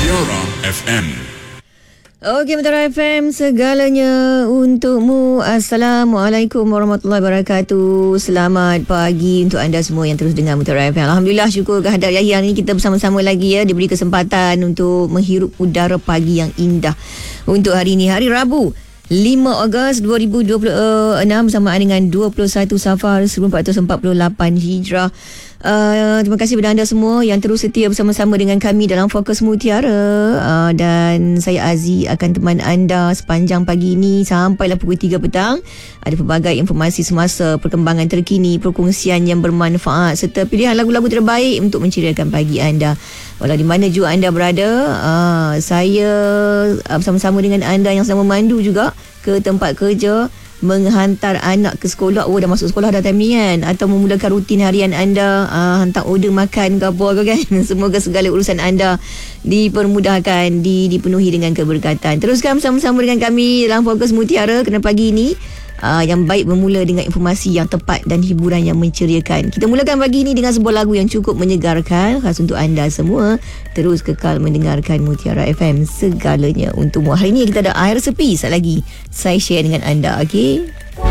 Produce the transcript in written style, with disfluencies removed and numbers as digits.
Mutiara FM. Okey, Mutiara FM, segalanya untukmu. Assalamualaikum warahmatullahi wabarakatuh. Selamat pagi untuk anda semua yang terus dengar Mutiara FM. Alhamdulillah, syukur kehadrat ilahi, hari ini kita bersama-sama lagi ya, diberi kesempatan untuk menghirup udara pagi yang indah. Untuk hari ini, hari Rabu 5 Ogos 2026 bersamaan dengan 21 Safar 1448 Hijrah. Terima kasih kepada anda semua yang terus setia bersama-sama dengan kami dalam Fokus Mutiara, dan saya Aziz akan teman anda sepanjang pagi ini sampailah pukul 3 petang. Ada pelbagai informasi semasa, perkembangan terkini, perkongsian yang bermanfaat serta pilihan lagu-lagu terbaik untuk menceriakan pagi anda. Walau di mana juga anda berada, saya bersama-sama dengan anda yang sedang memandu juga ke tempat kerja, menghantar anak ke sekolah. Dah masuk sekolah dah time ni kan, atau memulakan rutin harian anda, hantar order makan ke apa ke kan. Semoga segala urusan anda dipermudahkan, dipenuhi dengan keberkatan. Teruskan bersama-sama dengan kami dalam Fokus Mutiara kerana pagi ini yang baik bermula dengan informasi yang tepat dan hiburan yang menceriakan. Kita mulakan pagi ini dengan sebuah lagu yang cukup menyegarkan, khas untuk anda semua. Terus kekal mendengarkan Mutiara FM, segalanya untukmu. Hari ini kita ada air sepi, sekejap lagi saya share dengan anda, okey?